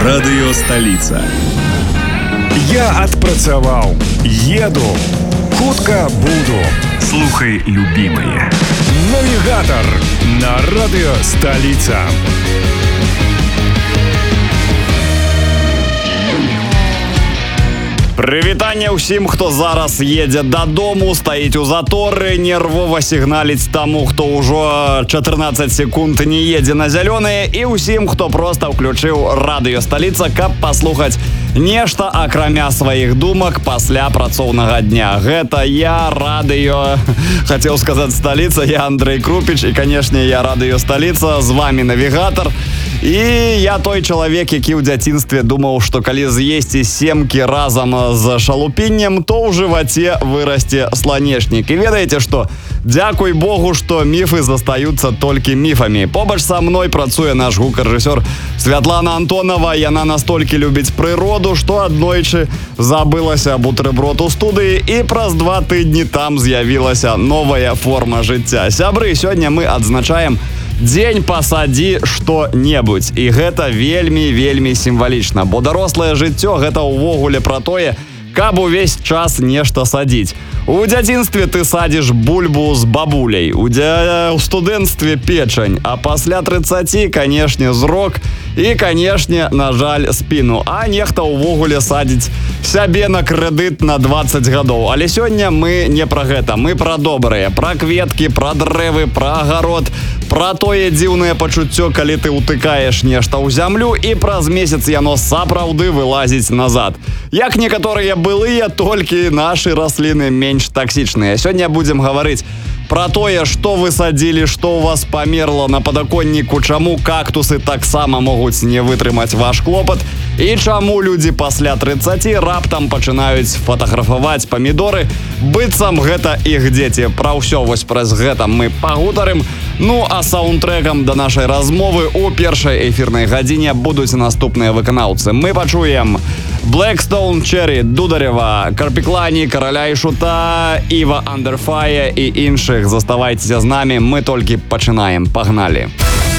Радыё сталіца. Я адпрацаваў, еду, хутка буду. Слухай, любимые. Навігатор на радыё сталіца. Прывітанне ўсім, хто зараз едзе дадому, стаіць у заторы, нервова сігналіць таму, хто ўжо 14 секунд не едзе на зялёныя, і ўсім, хто проста ўключыў радыё сталіца, каб паслухаць нешта акрамя сваіх думак пасля працоўнага дня. Гэта я, радыё, хацеў сказаць сталіца, я Андрей Крупіч, і, канешне, я радыё сталіца, з вами навігатор. І я той чалавек, які ў дзяцінстве думаў, што калі з'есці семкі разам з шалупіннем, то ў жываце вырасце сланечнік. І ведаеце што? Дзякуй Богу, што міфы застаюцца толькі міфамі. Побач са мной працуе наш гукарэжысёр Святлана Антонова. Яна настолькі любіць прыроду, што аднойчы забылася бутэброд у студыі, і праз 2 тыдні там з'явілася новая форма жыцця. Сябры, сёння мы адзначаем дзень пасадзі што-небудзь. І гэта вельмі сімвалічна, бо дарослае жыццё гэта ўвогуле пра тое, каб увесь час нешта садзіць. У дзяцінстве ты садзіш бульбу з бабуляй, у студэнцтве печань, а пасля 30, канешне, зрок і, канешне, на жаль, спіну. А нехта ўвогуле садзіць сябе на крэдыт на 20 гадоў. Але сёння мы не пра гэта, мы пра добрыя, пра кветкі, пра дрэвы, пра агарод, пра тое дзіўнае пачуццё, калі ты ўтыкаеш нешта ў зямлю і праз месяц яно сапраўды вылазіць назад. Як некаторыя былыя, толькі нашы расліны менш таксічныя. Сёння будзем гаварыць пра тое, што вы садзілі, што ў вас памерла на падаконніку, чаму кактусы таксама могуць не вытрымаць ваш клопат, і чаму людзі пасля 30 раптам пачынаюць фатаграфаваць памідоры, быццам гэта іх дзеці. Пра ўсё вось праз гэта мы пагутарым. Ну, а саундтрэкам да нашай размовы ў першай эфірнай гадзіне будуць наступныя выканаўцы. Мы пачуем Blackstone Cherry, Дударева, Карпіклані, Караля і Шута, Іва Андерфая і іншых. Заставайцеся з намі, мы толькі пачынаем. Пагналі!